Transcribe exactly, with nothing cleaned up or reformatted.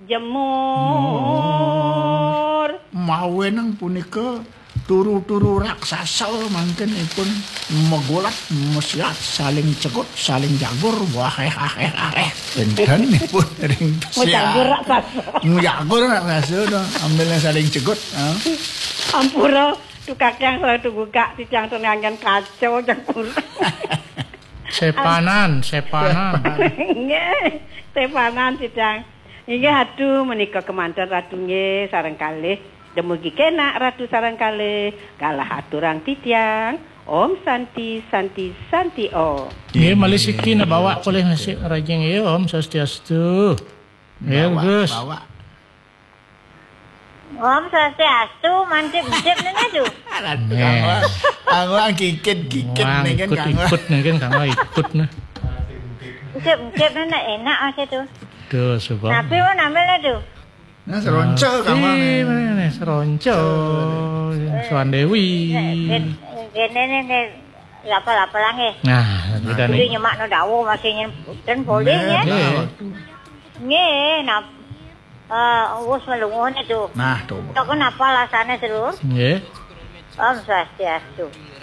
jemur. Mawenang punika turu-turu raksasa mangken ipun megolat mesiat saling cekut saling jagur wah heh heh heh enten ipun ring Jagur raksasa. Jagur raksasa ambilnya saling cekut. Ampura tukang yang saya tunggu gak tijang tenangan kacau jagur. Sepanan, sepanan. Nggih, sepanan tijang. Inggih aduh menika kemanten ratu nggih sareng kalih demugi kenak ratu sareng kalih kalah aturang titiang Om Santi Santi Santi Om. Nggih malih siki na bawa koleh nasi rajing ya Om Swastiastu. Ya Gus. Bawa. Om Swastiastu mantep-mantep nene tuh. Ang kikit-kikit nih kan kang. Ikut nih kan kang ikut nah. Mantep-mantep nene enak aja tuh. Tuh sebab. Tapi mau nambahnya tuh. Nah seronco kang. Ini seronco. Suan Dewi. Gini nih lapar-lapar lagi. Nah, kita Jadi nih. nyemak no dawo masih nyen boleh ya. Nggih, nap eh wis melungun itu. Nah tuh. Kok kenapa alasannya seluruh? Nggih. Om Swastiastu.